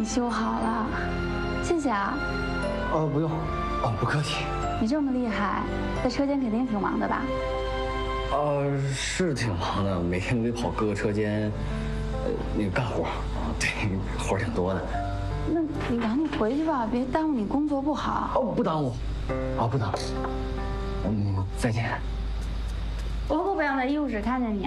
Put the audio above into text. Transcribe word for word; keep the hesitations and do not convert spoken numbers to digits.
修好了，谢谢啊。 哦，不用，哦，不客气。 你这么厉害，在车间肯定挺忙的吧？ 呃，是挺忙的，每天都得跑各个车间，呃，那个干活啊，对，活儿挺多的。 那你赶紧回去吧，别耽误你工作不好。 哦，不耽误，啊，不耽误。嗯，再见。 我可不想在医务室看见你。